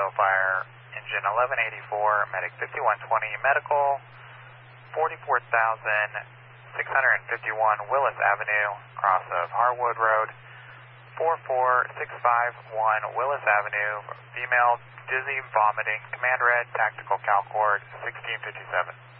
fire, engine 1184, medic 5120, medical 44,651 Willis Avenue, cross of Harwood Road, 44651 Willis Avenue, female, dizzy, vomiting, command red, tactical CalCord 1657.